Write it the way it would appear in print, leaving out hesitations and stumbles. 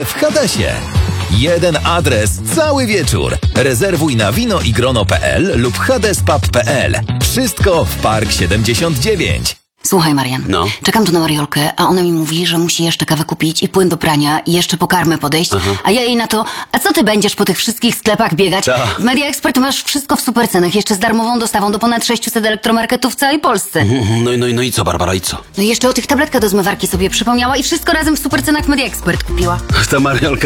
w Hadesie. Jeden adres, cały wieczór. Rezerwuj na winoigrono.pl lub hadespub.pl. Wszystko w Park 79. Słuchaj, Marian, No. czekam tu na Mariolkę, a ona mi mówi, że musi jeszcze kawę kupić i płyn do prania i jeszcze po karmę podejść, a ja jej na to, a co ty będziesz po tych wszystkich sklepach biegać? Ta. W Media Expert masz wszystko w super cenach, jeszcze z darmową dostawą do ponad 600 elektromarketów w całej Polsce. No i co, Barbara, i co? No i jeszcze o tych tabletkach do zmywarki sobie przypomniała i wszystko razem w super cenach Media Expert kupiła. Ta Mariolka